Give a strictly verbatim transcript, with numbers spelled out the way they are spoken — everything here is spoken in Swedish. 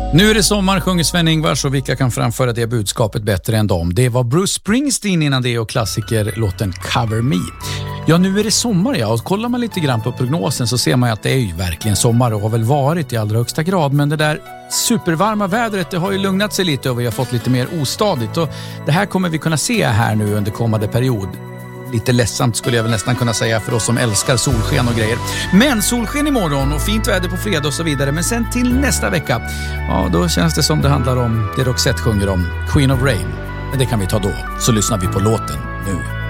Nu är det sommar, sjunger Sven-Ingvars, och vilka kan framföra det budskapet bättre än dem? Det var Bruce Springsteen innan det, och klassikerlåten Cover Me. Ja, nu är det sommar, ja, och kollar man lite grann på prognosen så ser man att det är ju verkligen sommar och har väl varit i allra högsta grad. Men det där supervarma vädret, det har ju lugnat sig lite och vi har fått lite mer ostadigt, och det här kommer vi kunna se här nu under kommande period. Lite ledsamt skulle jag väl nästan kunna säga för oss som älskar solsken och grejer. Men solsken imorgon och fint väder på fredag och så vidare. Men sen till nästa vecka, ja, då känns det som det handlar om det Roxette sjunger om, Queen of Rain. Men det kan vi ta då, så lyssnar vi på låten nu.